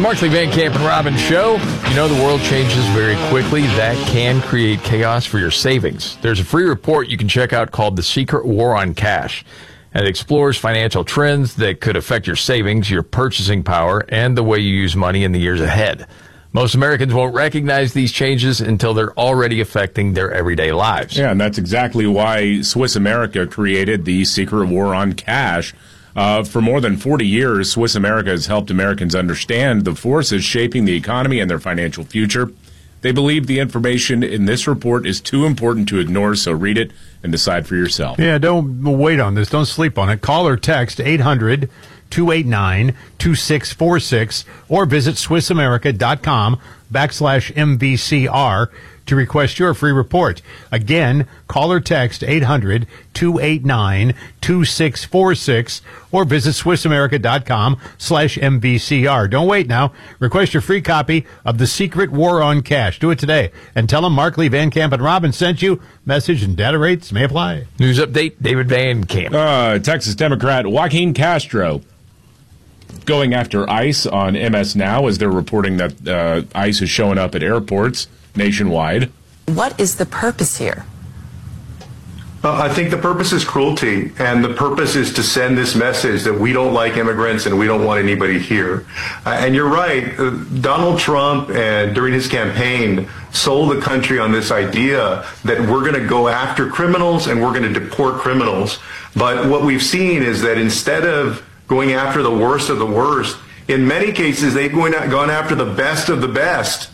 Markley, Van Camp, and Robbins Show. You know the world changes very quickly. That can create chaos for your savings. There's a free report you can check out called The Secret War on Cash. And it explores financial trends that could affect your savings, your purchasing power, and the way you use money in the years ahead. Most Americans won't recognize these changes until they're already affecting their everyday lives. Yeah, and that's exactly why Swiss America created the Secret War on Cash. For more than 40 years, Swiss America has helped Americans understand the forces shaping the economy and their financial future. They believe the information in this report is too important to ignore, so read it and decide for yourself. Yeah, don't wait on this. Don't sleep on it. Call or text 800-289-2646 or visit SwissAmerica.com/MVCR to request your free report. Again, call or text 800-289-2646 or visit SwissAmerica.com/MVCR. Don't wait now. Request your free copy of The Secret War on Cash. Do it today. And tell them Markley, Van Camp, and Robbins sent you. Message and data rates may apply. News update, David Van Camp. Texas Democrat Joaquin Castro going after ICE on MS Now as they're reporting that ICE is showing up at airports nationwide. What is the purpose here? I think the purpose is cruelty, and the purpose is to send this message that we don't like immigrants and we don't want anybody here. And you're right, Donald Trump, and during his campaign, sold the country on this idea that we're going to go after criminals and we're going to deport criminals. But what we've seen is that instead of going after the worst of the worst, in many cases they've gone after the best of the best.